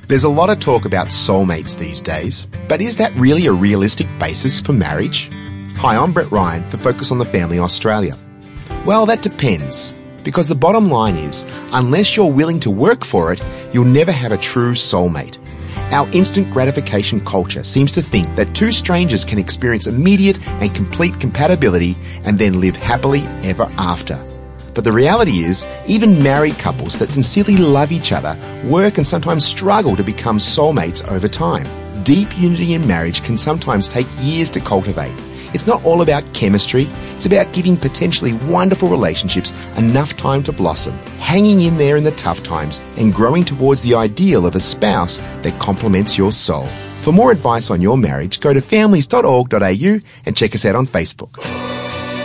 There's a lot of talk about soulmates these days, but is that really a realistic basis for marriage? Hi, I'm Brett Ryan for Focus on the Family Australia. Well, that depends, because the bottom line is, unless you're willing to work for it, you'll never have a true soulmate. Our instant gratification culture seems to think that two strangers can experience immediate and complete compatibility and then live happily ever after. But the reality is, even married couples that sincerely love each other work and sometimes struggle to become soulmates over time. Deep unity in marriage can sometimes take years to cultivate. It's not all about chemistry, it's about giving potentially wonderful relationships enough time to blossom, hanging in there in the tough times, and growing towards the ideal of a spouse that complements your soul. For more advice on your marriage, go to families.org.au and check us out on Facebook.